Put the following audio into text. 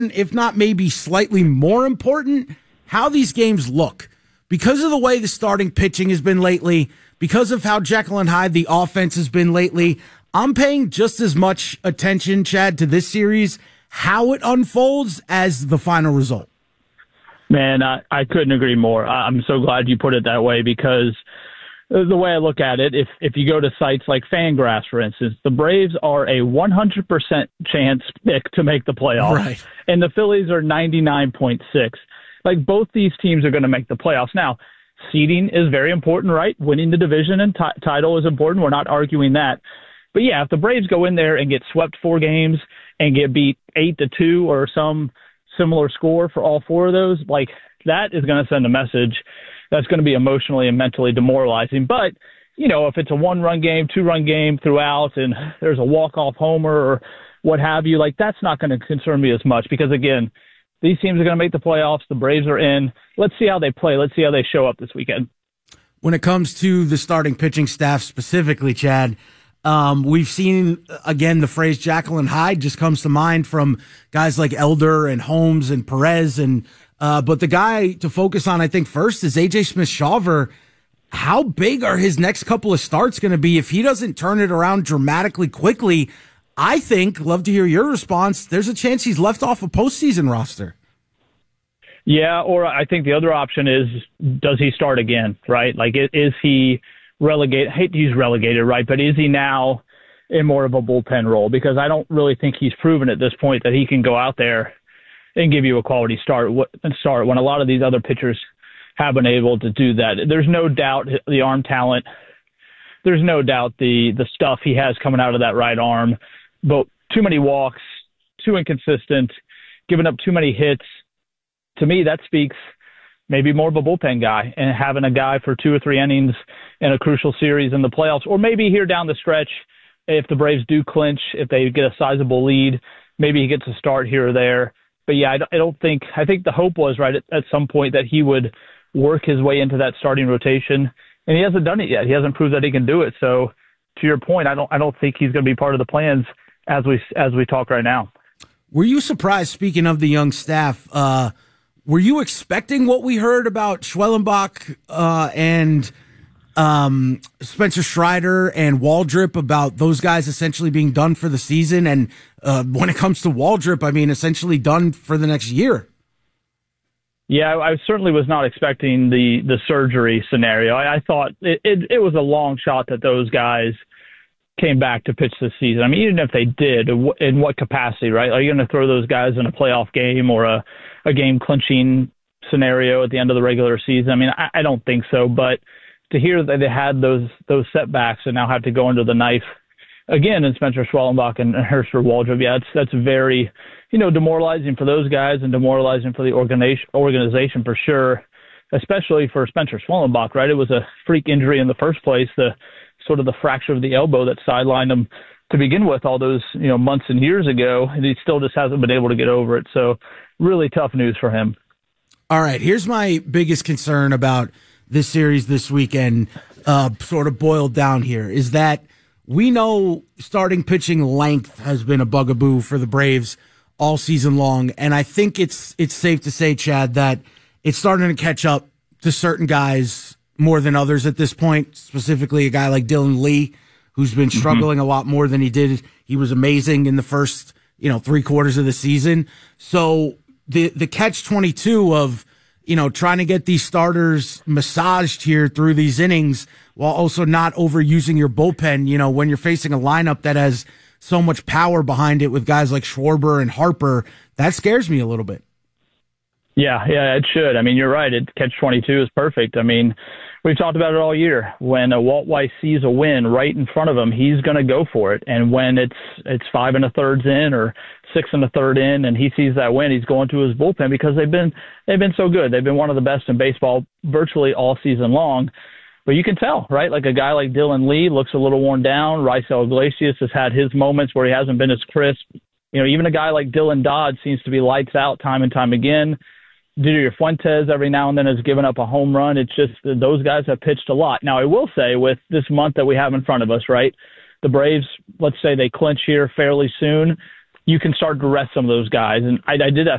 if not maybe slightly more important, how these games look. Because of the way the starting pitching has been lately, because of how Jekyll and Hyde the offense has been lately, I'm paying just as much attention, Chad, to this series, how it unfolds, as the final result. Man, I couldn't agree more. I'm so glad you put it that way, because the way I look at it, if you go to sites like Fangraphs, for instance, the Braves are a 100% chance pick to make the playoffs, right, and the Phillies are 99.6. Like, both these teams are going to make the playoffs. Now, seeding is very important, right? Winning the division and title is important. We're not arguing that. But yeah, if the Braves go in there and get swept 4 games and get beat 8-2 or some similar score for all 4 of those, like, that is going to send a message that's going to be emotionally and mentally demoralizing. But, you know, if it's a 1-run game, 2-run game throughout, and there's a walk-off homer or what have you, like, that's not going to concern me as much, because, again, these teams are going to make the playoffs. The Braves are in. Let's see how they play. Let's see how they show up this weekend. When it comes to the starting pitching staff specifically, Chad, we've seen, again, the phrase Jekyll and Hyde just comes to mind from guys like Elder and Holmes and Perez. But the guy to focus on, I think, first is A.J. Smith-Shawver. How big are his next couple of starts going to be if he doesn't turn it around dramatically quickly? I think, love to hear your response, there's a chance he's left off a postseason roster. Yeah, or I think the other option is, does he start again, right? Like, is he relegated? I hate to use relegated, right? But is he now in more of a bullpen role? Because I don't really think he's proven at this point that he can go out there and give you a quality start when a lot of these other pitchers have been able to do that. There's no doubt the arm talent. There's no doubt the stuff he has coming out of that right arm. But too many walks, too inconsistent, giving up too many hits. To me, that speaks maybe more of a bullpen guy, and having a guy for 2 or 3 innings in a crucial series in the playoffs, or maybe here down the stretch, if the Braves do clinch, if they get a sizable lead, maybe he gets a start here or there. But yeah, I think the hope was right at some point that he would work his way into that starting rotation, and he hasn't done it yet. He hasn't proved that he can do it. So to your point, I don't think he's going to be part of the plans as we talk right now. Were you surprised, speaking of the young staff, were you expecting what we heard about Schwellenbach and Spencer Strider and Waldrop, about those guys essentially being done for the season? And when it comes to Waldrop, I mean, essentially done for the next year. Yeah, I certainly was not expecting the surgery scenario. I thought it was a long shot that those guys came back to pitch this season. I mean, even if they did, in what capacity, right? Are you going to throw those guys in a playoff game or a game clinching scenario at the end of the regular season? I mean, I don't think so. But to hear that they had those setbacks and now have to go under the knife again in Spencer Schwellenbach and Herschel Waldrop, yeah, that's very, demoralizing for those guys and demoralizing for the organization for sure, especially for Spencer Schwellenbach, right? It was a freak injury in the first place, the fracture of the elbow that sidelined him to begin with all those, months and years ago, and he still just hasn't been able to get over it. So really tough news for him. All right, here's my biggest concern about this series this weekend, sort of boiled down here, is that we know starting pitching length has been a bugaboo for the Braves all season long, and I think it's safe to say, Chad, that it's starting to catch up to certain guys more than others at this point, specifically a guy like Dylan Lee, who's been struggling a lot more than he did. He was amazing in the first, 3 quarters of the season. So the catch-22 of, trying to get these starters massaged here through these innings while also not overusing your bullpen, when you're facing a lineup that has so much power behind it with guys like Schwarber and Harper, that scares me a little bit. Yeah, it should. I mean, you're right. Catch-22 is perfect. I mean, we've talked about it all year. When a Walt Weiss sees a win right in front of him, he's going to go for it. And when it's 5 1/3 in or 6 1/3 in, and he sees that win, he's going to his bullpen because they've been so good. They've been one of the best in baseball virtually all season long. But you can tell, right? Like a guy like Dylan Lee looks a little worn down. Raisel Iglesias has had his moments where he hasn't been as crisp. Even a guy like Dylan Dodd seems to be lights out time and time again. Didier Fuentes every now and then has given up a home run. It's just those guys have pitched a lot. Now, I will say with this month that we have in front of us, right, the Braves, let's say they clinch here fairly soon. you can start to rest some of those guys. And I did that